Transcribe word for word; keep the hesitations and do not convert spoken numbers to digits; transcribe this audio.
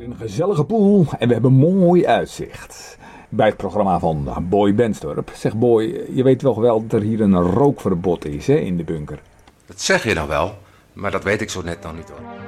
in een gezellige pool en we hebben mooi uitzicht. Bij het programma van Boy Benstorp. Zeg Boy, je weet wel wel dat er hier een rookverbod is, hè, in de bunker. Dat zeg je nou wel, maar dat weet ik zo net nog niet hoor.